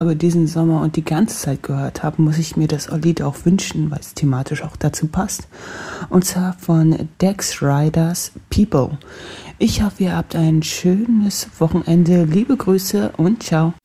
aber diesen Sommer und die ganze Zeit gehört habe, muss ich mir das Lied auch wünschen, weil es thematisch auch dazu passt. Und zwar von Dex Riders People. Ich hoffe, ihr habt ein schönes Wochenende. Liebe Grüße und ciao.